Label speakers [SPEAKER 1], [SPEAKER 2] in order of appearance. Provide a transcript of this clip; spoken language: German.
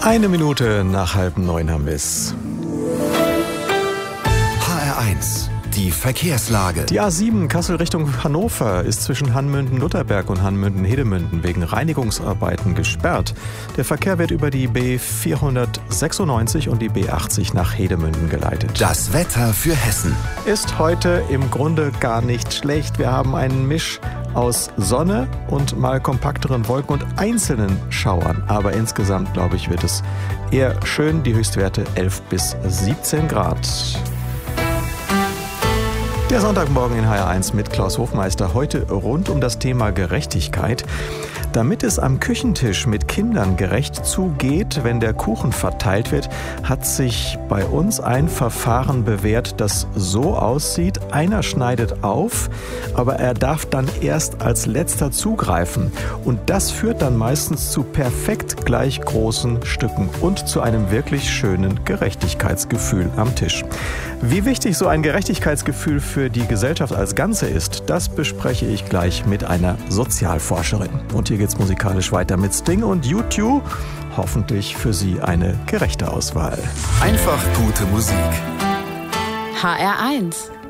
[SPEAKER 1] Eine Minute nach 8:30 haben wir es.
[SPEAKER 2] HR1, die Verkehrslage.
[SPEAKER 1] Die A7 Kassel Richtung Hannover ist zwischen Hanmünden-Lutherberg und Hanmünden-Hedemünden wegen Reinigungsarbeiten gesperrt. Der Verkehr wird über die B496 und die B80 nach Hedemünden geleitet.
[SPEAKER 2] Das Wetter für Hessen.
[SPEAKER 1] Ist heute im Grunde gar nicht schlecht. Wir haben einen Misch aus Sonne und mal kompakteren Wolken und einzelnen Schauern. Aber insgesamt, glaube ich, wird es eher schön. Die Höchstwerte 11 bis 17 Grad. Der Sonntagmorgen in HR1 mit Klaus Hofmeister. Heute rund um das Thema Gerechtigkeit. Damit es am Küchentisch mit Kindern gerecht zugeht, wenn der Kuchen verteilt wird, hat sich bei uns ein Verfahren bewährt, das so aussieht: Einer schneidet auf, aber er darf dann erst als letzter zugreifen. Und das führt dann meistens zu perfekt gleich großen Stücken und zu einem wirklich schönen Gerechtigkeitsgefühl am Tisch. Wie wichtig so ein Gerechtigkeitsgefühl für die Gesellschaft als Ganze ist, das bespreche ich gleich mit einer Sozialforscherin. Und hier geht's musikalisch weiter mit Sting und U2. Hoffentlich für Sie eine gerechte Auswahl.
[SPEAKER 2] Einfach gute Musik.
[SPEAKER 3] HR1